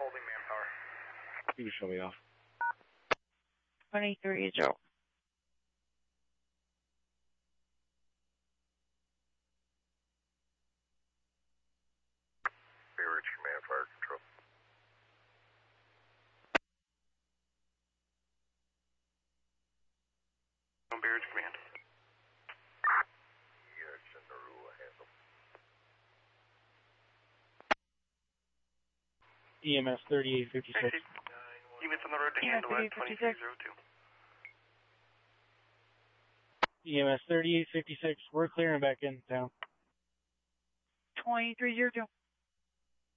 holding manpower. You can show me off. 23 Joe. Bay Ridge Command, fire control. Bay Ridge Command. EMS 3856. Units on the road to handle at 2302. EMS 3856. We're clearing back in town. 2302.